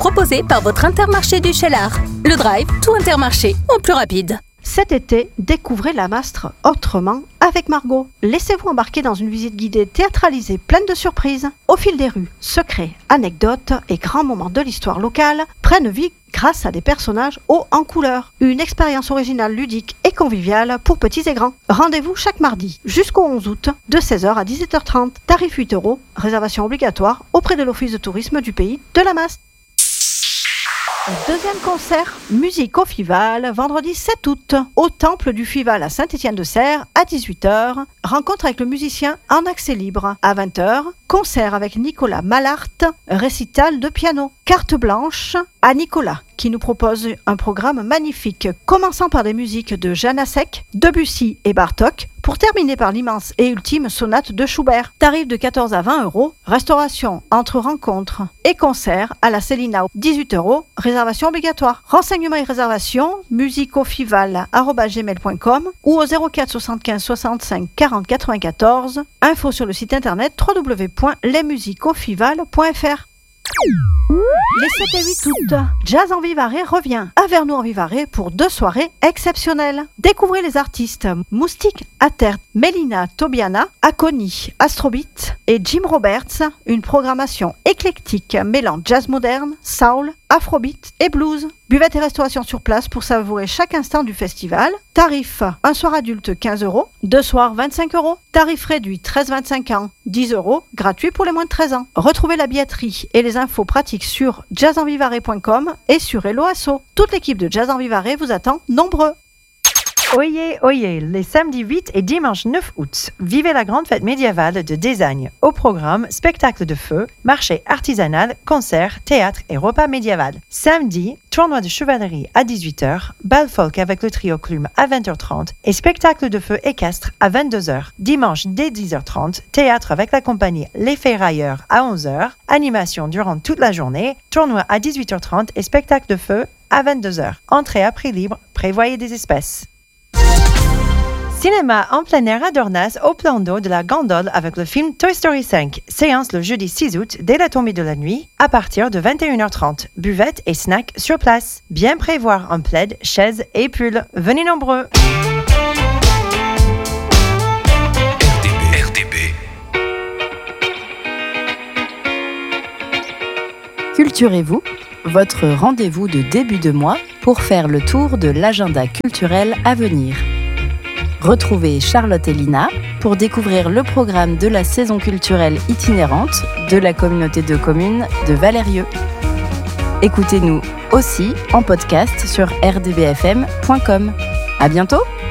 Proposé par votre Intermarché du Cheylard. Le Drive, tout Intermarché, en plus rapide. Cet été, découvrez la Mastre autrement avec Margot. Laissez-vous embarquer dans une visite guidée théâtralisée pleine de surprises. Au fil des rues, secrets, anecdotes et grands moments de l'histoire locale prennent vie grâce à des personnages hauts en couleur. Une expérience originale, ludique et conviviale pour petits et grands. Rendez-vous chaque mardi jusqu'au 11 août de 16h à 17h30. Tarif 8 €, réservation obligatoire auprès de l'Office de tourisme du pays de la Mastre. Deuxième concert, musique au Fival, vendredi 7 août, au Temple du Fival à Saint-Étienne-de-Serres à 18h. Rencontre avec le musicien en accès libre à 20h. Concert avec Nicolas Malart, récital de piano. Carte blanche à Nicolas, qui nous propose un programme magnifique, commençant par des musiques de Janacek, Debussy et Bartók, pour terminer par l'immense et ultime sonate de Schubert. Tarif de 14 à 20 €, restauration entre rencontres et concerts à la Célina, 18 €, réservation obligatoire. Renseignements et réservations, musiqueaufival@gmail.com ou au 04 75 65 40 94. Info sur le site internet www.lesmusiqueaufival.fr. Les 7 et 8 août, Jazz en Vivarais revient à Vernoux-en-Vivarais pour 2 soirées exceptionnelles. Découvrez les artistes Moustique Ater, Mélina Tobiana, Aconi, Astrobeat et Jim Roberts. Une programmation éclectique mêlant jazz moderne, soul, afrobeat et blues. Buvette et restauration sur place pour savourer chaque instant du festival. Tarif, un soir adulte 15 €, 2 soirs 25 €. Tarif réduit 13-25 ans, 10 €, gratuit pour les moins de 13 ans. Retrouvez la billetterie et les infos pratiques sur jazzenvivarais.com et sur Hello Asso. Toute l'équipe de Jazz en Vivarais vous attend nombreux. Oyez, oyez, les samedis 8 et dimanche 9 août, vivez la grande fête médiévale de Désagne. Au programme, spectacle de feu, marché artisanal, concert, théâtre et repas médiéval. Samedi, tournoi de chevalerie à 18h, bal folk avec le trio Clume à 20h30 et spectacle de feu équestre à 22h. Dimanche dès 10h30, théâtre avec la compagnie Les Ferrailleurs à 11h, animation durant toute la journée, tournoi à 18h30 et spectacle de feu à 22h. Entrée à prix libre, prévoyez des espèces. Cinéma en plein air à Dornas, au plan d'eau de la Gondole avec le film Toy Story 5. Séance le jeudi 6 août dès la tombée de la nuit à partir de 21h30. Buvette et snacks sur place. Bien prévoir un plaid, chaise et pull. Venez nombreux. RTB. Culturez-vous, votre rendez-vous de début de mois pour faire le tour de l'agenda culturel à venir. Retrouvez Charlotte et Lina pour découvrir le programme de la saison culturelle itinérante de la communauté de communes de Valérieux. Écoutez-nous aussi en podcast sur rdbfm.com. À bientôt!